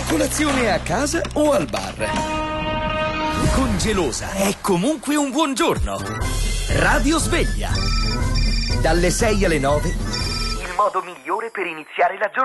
Colazione a casa o al bar? Con Gelosa è comunque un buon giorno. Radio Sveglia. Dalle 6 alle 9. Il modo migliore per iniziare la giornata.